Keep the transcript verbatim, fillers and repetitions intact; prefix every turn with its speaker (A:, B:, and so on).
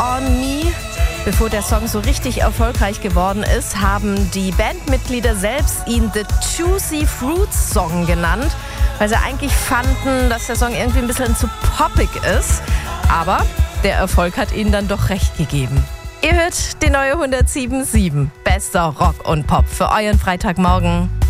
A: on Me. Bevor der Song so richtig erfolgreich geworden ist, haben die Bandmitglieder selbst ihn The Juicy Fruits Song genannt, weil sie eigentlich fanden, dass der Song irgendwie ein bisschen zu poppig ist. Aber der Erfolg hat ihnen dann doch recht gegeben. Ihr hört die neue hundertsieben Komma sieben. Bester Rock und Pop für euren Freitagmorgen.